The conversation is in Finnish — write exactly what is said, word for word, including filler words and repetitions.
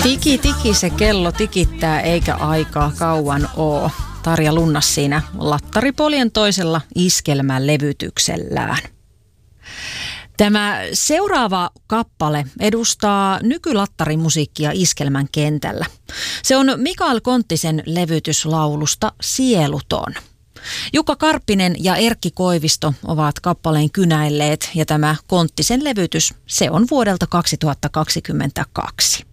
Tiki tiki se kello tikittää eikä aikaa kauan oo. Tarja Lunnas siinä Lattaripolien toisella iskelmälevytyksellään. Tämä seuraava kappale edustaa nykylattarimusiikkia iskelmän kentällä. Se on Mikael Konttisen levytys laulusta Sieluton. Jukka Karppinen ja Erkki Koivisto ovat kappaleen kynäilleet ja tämä Konttisen levytys, se on vuodelta kaksituhattakaksikymmentäkaksi.